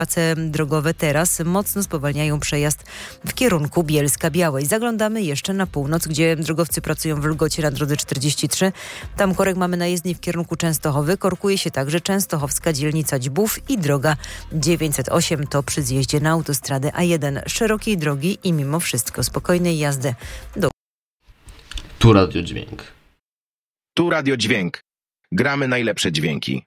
Prace drogowe teraz mocno spowalniają przejazd w kierunku Bielska-Białej. Zaglądamy jeszcze na północ, gdzie drogowcy pracują w Lgocie na drodze 43. Tam korek mamy na jezdni w kierunku Częstochowy. Korkuje się także częstochowska dzielnica Dźbów i droga 908 to przy zjeździe na autostradę A1. Szerokiej drogi i mimo wszystko spokojnej jazdy do... Tu Radio Dźwięk. Tu Radio Dźwięk. Gramy najlepsze dźwięki.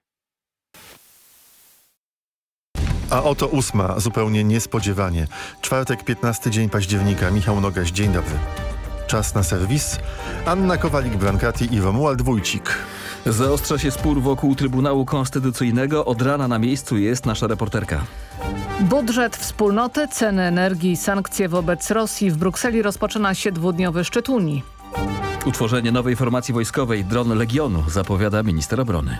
A oto 8, zupełnie niespodziewanie. Czwartek, 15 dzień października. Michał Nogaś, dzień dobry. Czas na serwis. Anna Kowalik-Brankati i Romuald Wójcik. Zaostrza się spór wokół Trybunału Konstytucyjnego. Od rana na miejscu jest nasza reporterka. Budżet wspólnoty, ceny energii, sankcje wobec Rosji. W Brukseli rozpoczyna się dwudniowy szczyt Unii. Utworzenie nowej formacji wojskowej, dron Legionu, zapowiada minister obrony.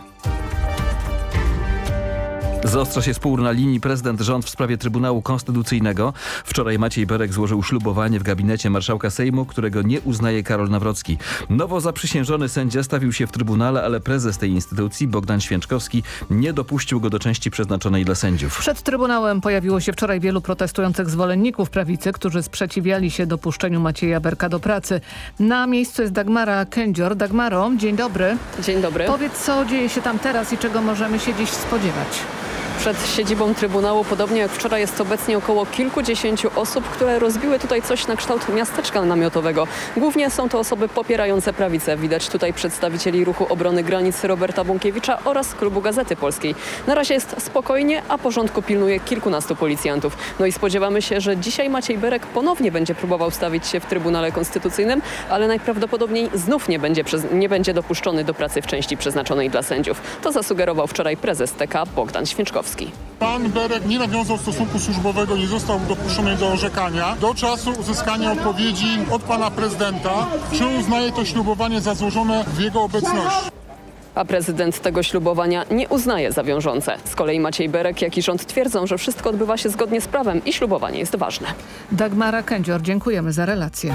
Zaostrza się spór na linii prezydent-rząd w sprawie Trybunału Konstytucyjnego. Wczoraj Maciej Berek złożył ślubowanie w gabinecie marszałka Sejmu, którego nie uznaje Karol Nawrocki. Nowo zaprzysiężony sędzia stawił się w Trybunale, ale prezes tej instytucji, Bogdan Święczkowski, nie dopuścił go do części przeznaczonej dla sędziów. Przed Trybunałem pojawiło się wczoraj wielu protestujących zwolenników prawicy, którzy sprzeciwiali się dopuszczeniu Macieja Berka do pracy. Na miejscu jest Dagmara Kędzior. Dagmaro, dzień dobry. Dzień dobry. Powiedz, co dzieje się tam teraz i czego możemy się dziś spodziewać? Przed siedzibą Trybunału, podobnie jak wczoraj, jest obecnie około kilkudziesięciu osób, które rozbiły tutaj coś na kształt miasteczka namiotowego. Głównie są to osoby popierające prawicę. Widać tutaj przedstawicieli Ruchu Obrony Granic Roberta Bąkiewicza oraz Klubu Gazety Polskiej. Na razie jest spokojnie, a porządku pilnuje kilkunastu policjantów. No i spodziewamy się, że dzisiaj Maciej Berek ponownie będzie próbował stawić się w Trybunale Konstytucyjnym, ale najprawdopodobniej znów nie będzie dopuszczony do pracy w części przeznaczonej dla sędziów. To zasugerował wczoraj prezes TK Bogdan Święczkowski. Pan Berek nie nawiązał stosunku służbowego, nie został dopuszczony do orzekania do czasu uzyskania odpowiedzi od pana prezydenta, czy uznaje to ślubowanie za złożone w jego obecności. A prezydent tego ślubowania nie uznaje za wiążące. Z kolei Maciej Berek, jak i rząd twierdzą, że wszystko odbywa się zgodnie z prawem i ślubowanie jest ważne. Dagmara Kędzior, dziękujemy za relację.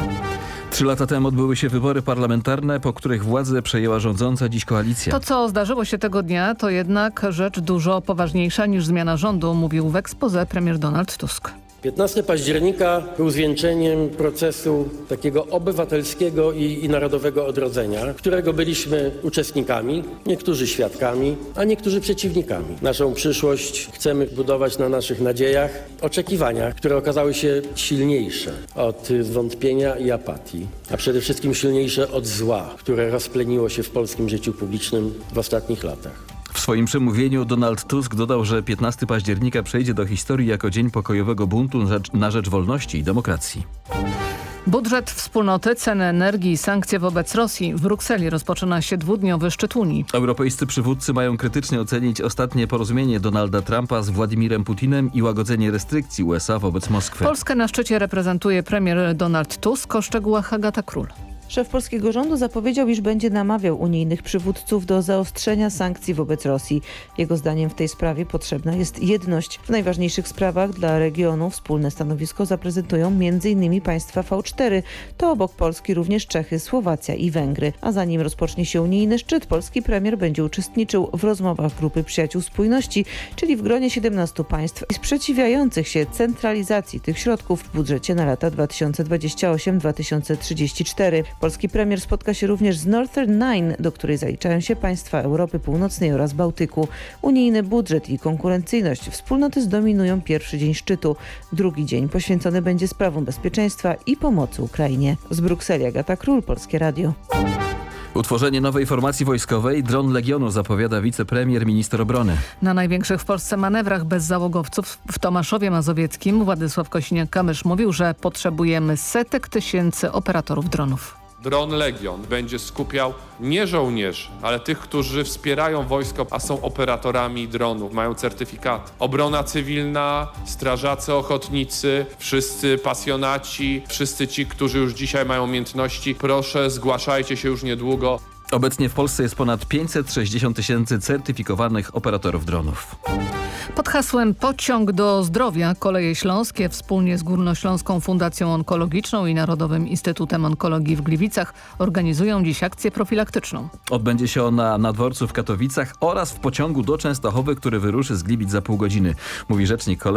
3 lata temu odbyły się wybory parlamentarne, po których władzę przejęła rządząca dziś koalicja. To, co zdarzyło się tego dnia, to jednak rzecz dużo poważniejsza niż zmiana rządu, mówił w exposé premier Donald Tusk. 15 października był zwieńczeniem procesu takiego obywatelskiego i narodowego odrodzenia, którego byliśmy uczestnikami, niektórzy świadkami, a niektórzy przeciwnikami. Naszą przyszłość chcemy budować na naszych nadziejach, oczekiwaniach, które okazały się silniejsze od zwątpienia i apatii, a przede wszystkim silniejsze od zła, które rozpleniło się w polskim życiu publicznym w ostatnich latach. W swoim przemówieniu Donald Tusk dodał, że 15 października przejdzie do historii jako dzień pokojowego buntu na rzecz wolności i demokracji. Budżet wspólnoty, ceny energii i sankcje wobec Rosji. W Brukseli rozpoczyna się dwudniowy szczyt Unii. Europejscy przywódcy mają krytycznie ocenić ostatnie porozumienie Donalda Trumpa z Władimirem Putinem i łagodzenie restrykcji USA wobec Moskwy. Polskę na szczycie reprezentuje premier Donald Tusk. O szczegółach Agata Król. Szef polskiego rządu zapowiedział, iż będzie namawiał unijnych przywódców do zaostrzenia sankcji wobec Rosji. Jego zdaniem w tej sprawie potrzebna jest jedność. W najważniejszych sprawach dla regionu wspólne stanowisko zaprezentują m.in. państwa V4. To obok Polski również Czechy, Słowacja i Węgry. A zanim rozpocznie się unijny szczyt, polski premier będzie uczestniczył w rozmowach Grupy Przyjaciół Spójności, czyli w gronie 17 państw sprzeciwiających się centralizacji tych środków w budżecie na lata 2028-2034. Polski premier spotka się również z Northern Nine, do której zaliczają się państwa Europy Północnej oraz Bałtyku. Unijny budżet i konkurencyjność wspólnoty zdominują pierwszy dzień szczytu. Drugi dzień poświęcony będzie sprawom bezpieczeństwa i pomocy Ukrainie. Z Brukseli Agata Król, Polskie Radio. Utworzenie nowej formacji wojskowej, dron Legionu, zapowiada wicepremier, minister obrony. Na największych w Polsce manewrach bezzałogowców w Tomaszowie Mazowieckim Władysław Kosiniak-Kamysz mówił, że potrzebujemy setek tysięcy operatorów dronów. Dron Legion będzie skupiał nie żołnierzy, ale tych, którzy wspierają wojsko, a są operatorami dronów, mają certyfikaty. Obrona cywilna, strażacy ochotnicy, wszyscy pasjonaci, wszyscy ci, którzy już dzisiaj mają umiejętności, proszę, zgłaszajcie się już niedługo. Obecnie w Polsce jest ponad 560 000 certyfikowanych operatorów dronów. Pod hasłem Pociąg do zdrowia Koleje Śląskie wspólnie z Górnośląską Fundacją Onkologiczną i Narodowym Instytutem Onkologii w Gliwicach organizują dziś akcję profilaktyczną. Odbędzie się ona na dworcu w Katowicach oraz w pociągu do Częstochowy, który wyruszy z Gliwic za pół godziny, mówi rzecznik kolei.